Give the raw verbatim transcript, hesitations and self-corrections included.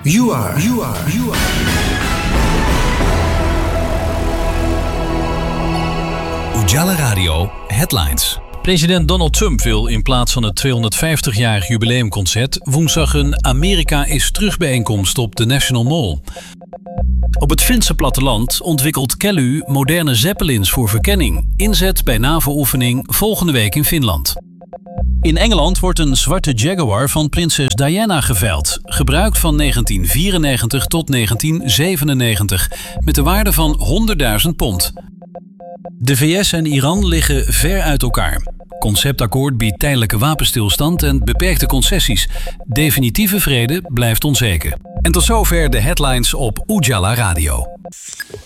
You are. You are. You are. Ujala Radio Headlines. President Donald Trump wil in plaats van het tweehonderdvijftigjarig jubileumconcert woensdag een Amerika is terug bijeenkomst op de National Mall. Op het Finse platteland ontwikkelt Kelly moderne zeppelins voor verkenning. Inzet bij NAVO-oefening volgende week in Finland. In Engeland wordt een zwarte Jaguar van prinses Diana geveild. Gebruikt van negentien vierennegentig tot negentien zevenennegentig. Met de waarde van honderdduizend pond. De V S en Iran liggen ver uit elkaar. Conceptakkoord biedt tijdelijke wapenstilstand en beperkte concessies. Definitieve vrede blijft onzeker. En tot zover de headlines op Ujala Radio.